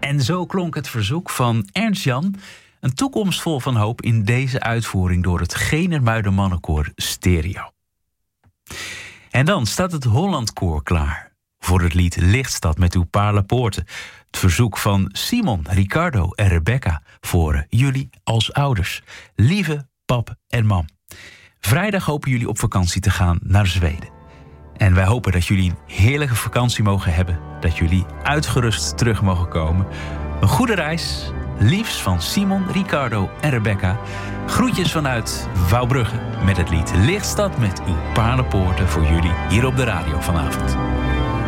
En zo klonk het verzoek van Ernst-Jan. Een toekomst vol van hoop in deze uitvoering door het Genermuiden Mannenkoor Stereo. En dan staat het Hollandkoor klaar voor het lied Lichtstad met uw Paarlenpoorten. Het verzoek van Simon, Ricardo en Rebecca voor jullie als ouders. Lieve pap en mam. Vrijdag hopen jullie op vakantie te gaan naar Zweden. En wij hopen dat jullie een heerlijke vakantie mogen hebben. Dat jullie uitgerust terug mogen komen. Een goede reis. Liefs van Simon, Ricardo en Rebecca. Groetjes vanuit Wouwbrugge met het lied Lichtstad met uw Paarlenpoorten voor jullie hier op de radio vanavond.